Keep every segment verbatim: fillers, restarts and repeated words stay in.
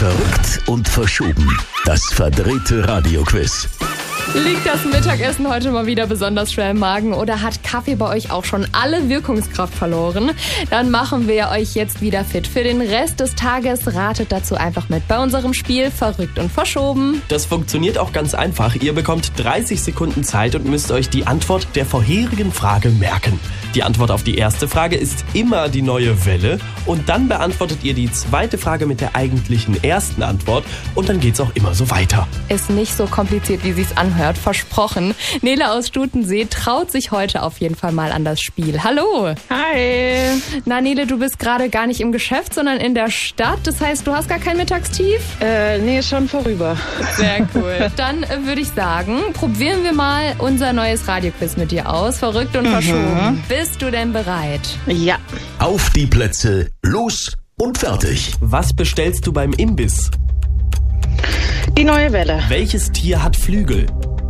Verrückt und verschoben. Das verdrehte Radioquiz. Liegt das Mittagessen heute mal wieder besonders schwer im Magen oder hat Kaffee bei euch auch schon alle Wirkungskraft verloren? Dann machen wir euch jetzt wieder fit für den Rest des Tages. Ratet dazu einfach mit bei unserem Spiel Verrückt und verschoben. Das funktioniert auch ganz einfach. Ihr bekommt dreißig Sekunden Zeit und müsst euch die Antwort der vorherigen Frage merken. Die Antwort auf die erste Frage ist immer die neue Welle und dann beantwortet ihr die zweite Frage mit der eigentlichen ersten Antwort und dann geht's auch immer so weiter. Ist nicht so kompliziert, wie sich's anhört, versprochen. Nele aus Stutensee traut sich heute auf jeden Fall mal an das Spiel. Hallo! Hi! Na Nele, du bist gerade gar nicht im Geschäft, sondern in der Stadt. Das heißt, du hast gar kein Mittagstief? Äh, nee, schon vorüber. Sehr cool. Dann äh, würde ich sagen, probieren wir mal unser neues Radioquiz mit dir aus. Verrückt und mhm. verschoben. Bist du denn bereit? Ja. Auf die Plätze, los und fertig. Was bestellst du beim Imbiss? Die neue Welle. Welches Tier hat Flügel?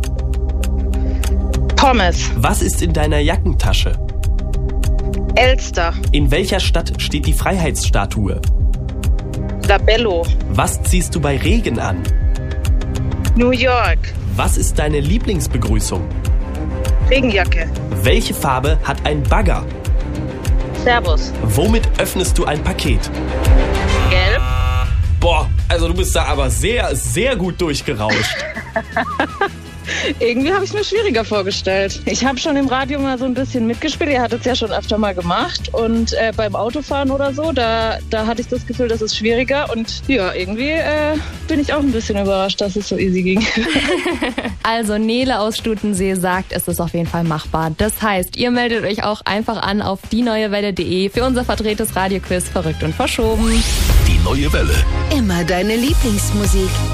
Pommes. Was ist in deiner Jackentasche? Elster. In welcher Stadt steht die Freiheitsstatue? Labello. Was ziehst du bei Regen an? New York. Was ist deine Lieblingsbegrüßung? Regenjacke. Welche Farbe hat ein Bagger? Servus. Womit öffnest du ein Paket? Gelb. Boah, also du bist da aber sehr, sehr gut durchgerauscht. Irgendwie habe ich es mir schwieriger vorgestellt. Ich habe schon im Radio mal so ein bisschen mitgespielt. Ihr hattet es ja schon öfter mal gemacht. Und äh, beim Autofahren oder so, da, da hatte ich das Gefühl, das ist schwieriger. Und ja, irgendwie äh, bin ich auch ein bisschen überrascht, dass es so easy ging. Also Nele aus Stutensee sagt, es ist auf jeden Fall machbar. Das heißt, ihr meldet euch auch einfach an auf die neue welle punkt de für unser verdrehtes Radioquiz Verrückt und verschoben. Die neue Welle. Immer deine Lieblingsmusik.